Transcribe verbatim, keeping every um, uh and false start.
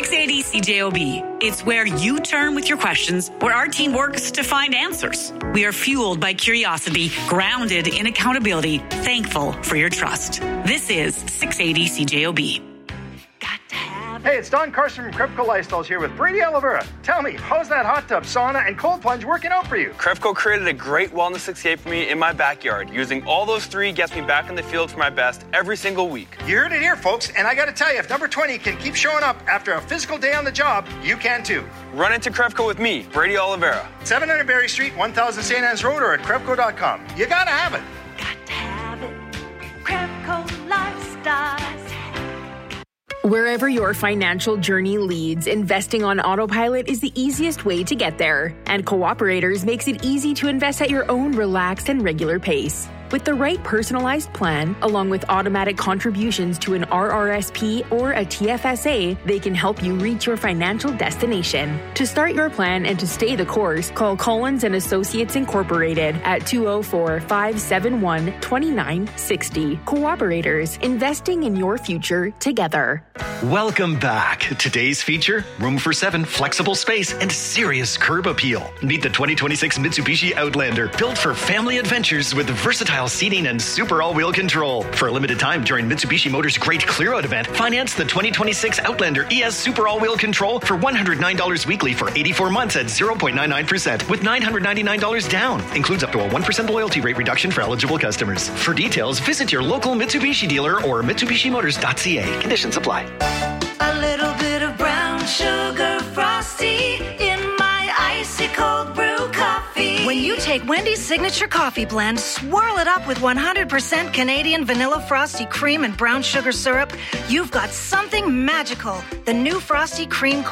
six eighty C J O B. It's where you turn with your questions, where our team works to find answers. We are fueled by curiosity, grounded in accountability, thankful for your trust. This is six eighty C J O B. Hey, it's Don Carson from Crevco Lifestyles here with Brady Oliveira. Tell me, how's that hot tub, sauna, and cold plunge working out for you? Crevco created a great wellness escape for me in my backyard. Using all those three gets me back in the field for my best every single week. You heard it here, folks, and I gotta tell you, if number twenty can keep showing up after a physical day on the job, you can too. Run into Crevco with me, Brady Oliveira. seven hundred Berry Street, one thousand Saint Anne's Road, or at Crevco dot com. You gotta have it. Got to have it. Crevco Lifestyles. Wherever your financial journey leads, investing on autopilot is the easiest way to get there. And Cooperators makes it easy to invest at your own relaxed and regular pace. With the right personalized plan, along with automatic contributions to an R R S P or a T F S A, they can help you reach your financial destination. To start your plan and to stay the course, call Collins and Associates Incorporated at two oh four, five seven one, two nine six oh. Cooperators, investing in your future together. Welcome back. Today's feature, room for seven, flexible space, and serious curb appeal. Meet the twenty twenty-six Mitsubishi Outlander, built for family adventures with versatile seating and super all-wheel control. For a limited time during Mitsubishi Motors' Great Clear-Out event, finance the twenty twenty-six Outlander E S Super All-Wheel Control for one hundred nine dollars weekly for eighty-four months at zero point nine nine percent with nine hundred ninety-nine dollars down. Includes up to a one percent loyalty rate reduction for eligible customers. For details, visit your local Mitsubishi dealer or mitsubishi motors dot c a. Conditions apply. A little bit of brown sugar frosty in my icy cold brew coffee. When you take Wendy's signature coffee blend, swirl it up with one hundred percent Canadian vanilla frosty cream and brown sugar syrup, you've got something magical. The new frosty cream